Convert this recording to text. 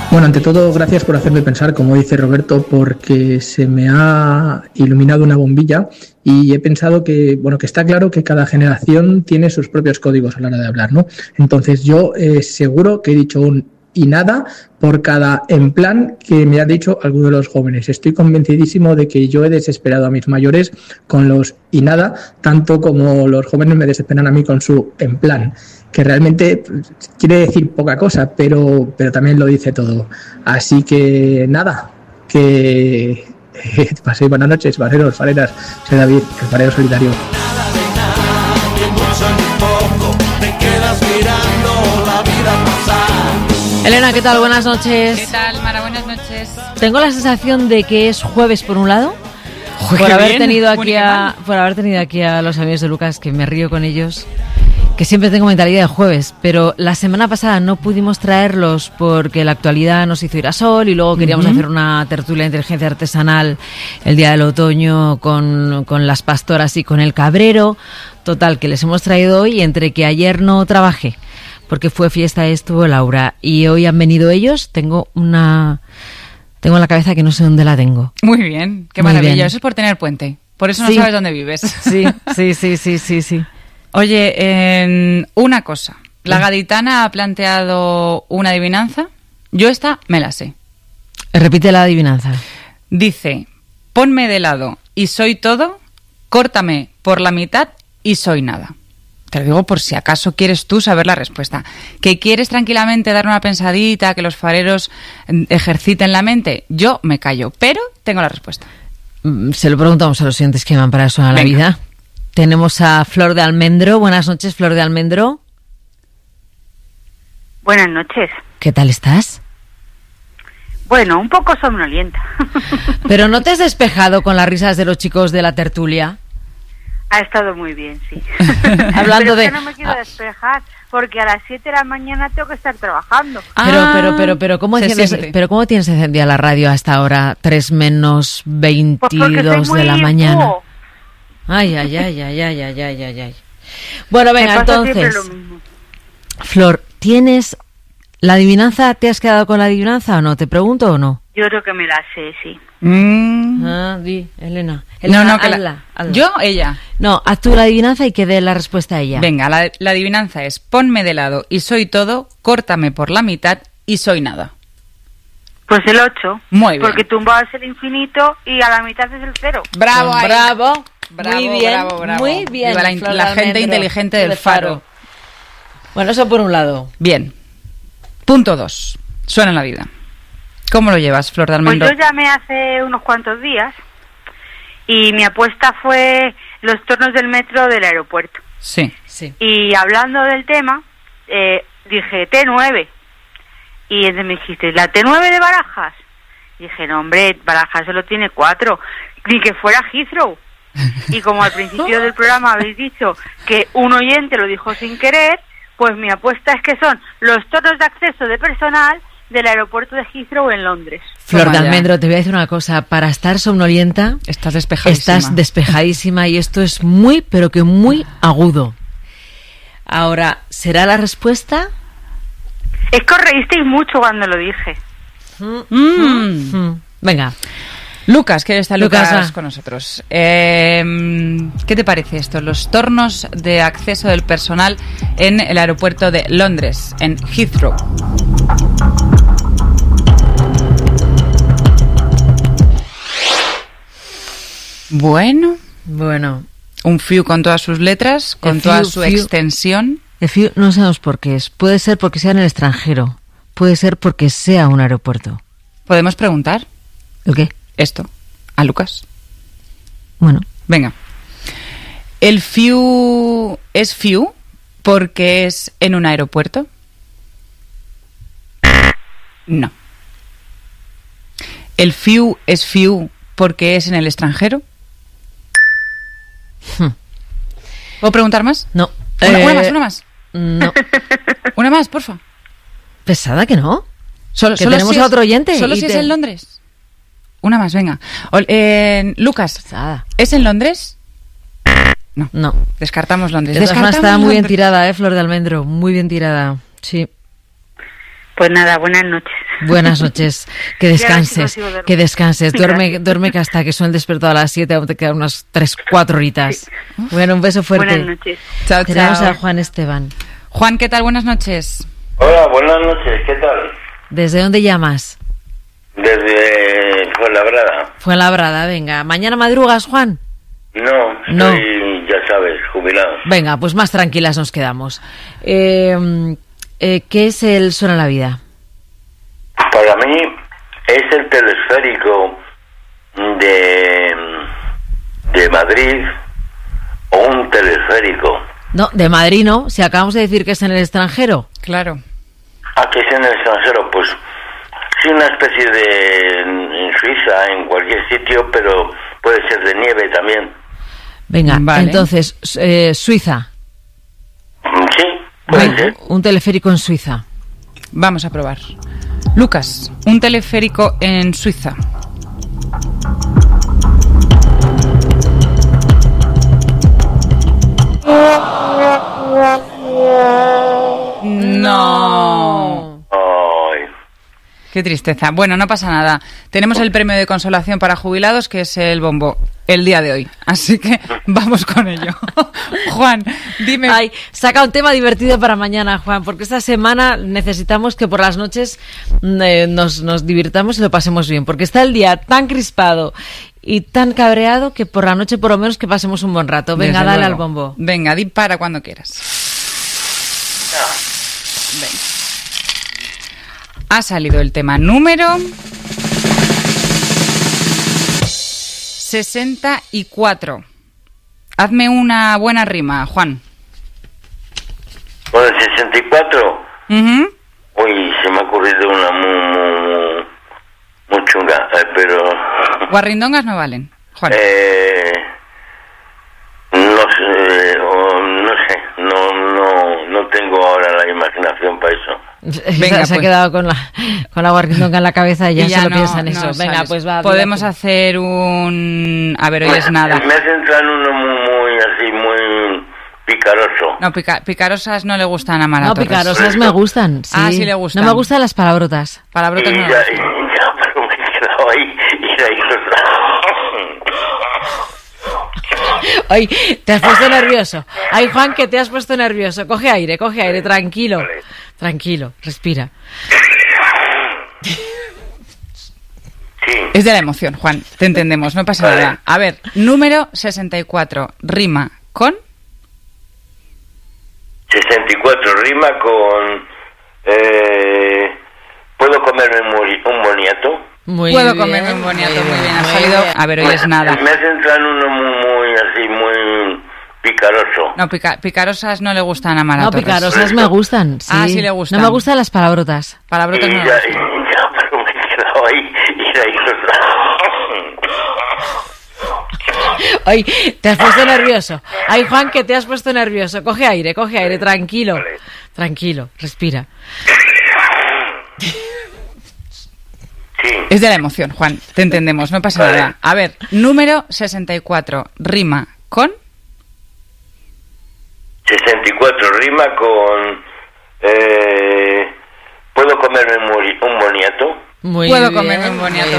Bueno, ante todo, gracias por hacerme pensar, como dice Roberto, porque se me ha iluminado una bombilla y he pensado que, bueno, que está claro que cada generación tiene sus propios códigos a la hora de hablar, ¿no? Entonces yo seguro que he dicho un y nada por cada en plan que me ha dicho alguno de los jóvenes. Estoy convencidísimo de que yo he desesperado a mis mayores con los y nada, tanto como los jóvenes me desesperan a mí con su en plan, que realmente quiere decir poca cosa, pero también lo dice todo. Así que nada, que paséis buenas noches, fareros, fareras. Soy David, el farero solidario. Elena, ¿qué tal? Buenas noches. ¿Qué tal, Mara? Buenas noches. Tengo la sensación de que es jueves por un lado, por haber tenido aquí a los amigos de Lucas, que me río con ellos, que siempre tengo mentalidad de jueves, pero la semana pasada no pudimos traerlos porque la actualidad nos hizo ir a sol y luego queríamos hacer una tertulia de inteligencia artesanal el día del otoño con las pastoras y con el cabrero. Total, que les hemos traído hoy, entre que ayer no trabajé porque fue fiesta, estuvo Laura, y hoy han venido ellos. Tengo en la cabeza que no sé dónde la tengo. Muy bien, qué maravilla. Eso es por tener puente. Por eso no sabes dónde vives. Sí. Oye, una cosa. La gaditana ha planteado una adivinanza. Yo esta me la sé. Repite la adivinanza. Dice, ponme de lado y soy todo, córtame por la mitad y soy nada. Te lo digo por si acaso quieres tú saber la respuesta. ¿Que quieres tranquilamente dar una pensadita, que los fareros ejerciten la mente? Yo me callo, pero tengo la respuesta. Se lo preguntamos a los siguientes que van para eso a la vida. Tenemos a Flor de Almendro. Buenas noches, Flor de Almendro. Buenas noches. ¿Qué tal estás? Bueno, un poco somnolienta. ¿Pero no te has despejado con las risas de los chicos de la tertulia? Ha estado muy bien, sí. Hablando pero es que no me quiero despejar, porque a las 7 de la mañana tengo que estar trabajando. Pero ¿cómo tienes encendida la radio hasta ahora, 3 menos 22 de la mañana? Ay. Bueno, venga, entonces, Flor, ¿tienes la adivinanza? ¿Te has quedado con la adivinanza o no? ¿Te pregunto o no? Yo creo que me la sé, sí. Di, Elena. No, hazla. ¿Yo? Ella. No, haz tú la adivinanza y que dé la respuesta a ella. Venga, la adivinanza es, ponme de lado y soy todo, córtame por la mitad y soy nada. Pues el 8. Muy bien. Porque tumbado es el infinito y a la mitad es el 0. ¡Bravo! ¡Bravo! Muy bien. Viva la gente inteligente del Faro. Bueno, eso por un lado. Bien. Punto 2. Suena en la vida. ¿Cómo lo llevas, Flor de Almendro? Pues yo llamé hace unos cuantos días y mi apuesta fue los tornos del metro del aeropuerto. Sí. Y hablando del tema, dije T9. Y entonces me dijiste, ¿la T9 de Barajas? Y dije, no, hombre, Barajas solo tiene 4. Ni que fuera Heathrow. Y como al principio del programa habéis dicho que un oyente lo dijo sin querer, pues mi apuesta es que son los tornos de acceso de personal del aeropuerto de Heathrow en Londres. Flor de Almendro, te voy a decir una cosa. Para estar somnolienta, estás despejadísima. Y esto es muy, pero que muy agudo. Ahora, ¿será la respuesta? Es que os reísteis mucho cuando lo dije. Venga. Lucas, que está Lucas con nosotros. ¿Qué te parece esto? Los tornos de acceso del personal en el aeropuerto de Londres, en Heathrow. Bueno. Un few con todas sus letras, con toda su extensión. El few no sabemos por qué es. Puede ser porque sea en el extranjero. Puede ser porque sea un aeropuerto. ¿Podemos preguntar? ¿El qué? Esto. A Lucas. Bueno. Venga. ¿El few es few porque es en un aeropuerto? No. ¿El few es few porque es en el extranjero? ¿Puedo preguntar más? No. Una más. No. Una más, porfa. Pesada que no. Solo tenemos si a otro oyente. Solo si es en Londres. Una más, venga. Lucas, pesada. ¿Es en Londres? No. Descartamos Londres. Está muy bien tirada, Flor de Almendro. Muy bien tirada. Sí. Pues nada, buenas noches. Buenas noches. Que descanses. Que descanses. Duerme que hasta que suene el despertador a las 7, aún te quedan unas 3-4 horitas. Sí. Bueno, un beso fuerte. Buenas noches. Chao, Tenemos a Juan Esteban. Juan, ¿qué tal? Buenas noches. Hola, buenas noches. ¿Qué tal? ¿Desde dónde llamas? Desde Fuenlabrada. Fuenlabrada, venga. ¿Mañana madrugas, Juan? No, soy, ya sabes, jubilado. Venga, pues más tranquilas nos quedamos. ¿Qué es el Suena la Vida? Para mí es el telesférico de Madrid o un telesférico. No, de Madrid no, si acabamos de decir que es en el extranjero. Claro. Que es en el extranjero, pues sí, una especie de en Suiza, en cualquier sitio, pero puede ser de nieve también. Venga, vale. Entonces, Suiza. Sí, puede ser. Un teleférico en Suiza. Vamos a probar. Lucas, un teleférico en Suiza. No. Ay. Qué tristeza. Bueno, no pasa nada. Tenemos el premio de consolación para jubilados, que es el bombo, el día de hoy. Así que vamos con ello. Juan, dime. Ay, saca un tema divertido para mañana, Juan, porque esta semana necesitamos que por las noches nos divirtamos y lo pasemos bien, porque está el día tan crispado y tan cabreado que por la noche por lo menos que pasemos un buen rato. Venga, dale al bombo. Venga, di para cuando quieras. Venga. Ha salido el tema número 64. Hazme una buena rima, Juan. Bueno, 64. Uh-huh. Uy, se me ha ocurrido una muy chunga, pero... Guarrindongas no valen, Juan. No tengo ahora la imaginación para eso. Venga, se ha quedado con la guarrindonga en la cabeza y ya solo piensa en eso. Venga, sabes. Pues va. Podemos hacer un... A ver, hoy es nada. Me hace entrar uno muy picaroso. No, picarosas no le gustan a Mara No, Torres. picarosas me gustan. Sí. Ah, sí le gustan. No me gustan las palabrotas. Palabrotas no. Ya, pero me he quedado ahí y de ahí Ay, te has puesto nervioso. Ay, Juan, que te has puesto nervioso. Coge aire, tranquilo. Vale. Tranquilo, respira. Sí. Es de la emoción, Juan. Te entendemos, no pasa Vale. nada. A ver, número 64. Rima con... 64 rima con... ¿Puedo comerme un boniato? Puedo comerme un boniato, muy bien. Ha salido... A ver, hoy es nada. Me hace entrar uno muy picaroso. No, picarosas no le gustan a Mara No, Torres. picarosas me gustan. Sí. Ah, sí le gustan. No me gustan las palabrotas. Palabrotas no le Ya, gustan. pero me he quedado ahí y de ahí Ay, te has puesto nervioso. Ay, Juan, que te has puesto nervioso. Coge aire, tranquilo. Vale. Tranquilo, respira. Sí. Es de la emoción, Juan. Te entendemos, no pasa Vale. nada. A ver, número 64. Rima con... 64 rima con... ¿Puedo comerme un boniato? Muy Puedo bien, comerme un boniato.